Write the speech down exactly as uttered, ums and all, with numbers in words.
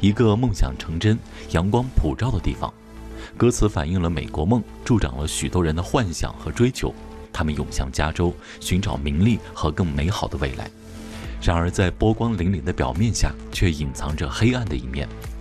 一个梦想成真、阳光普照的地方。歌词反映了美国梦，助长了许多人的幻想和追求。他们涌向加州，寻找名利和更美好的未来。然而，在波光粼粼的表面下，却隐藏着黑暗的一面。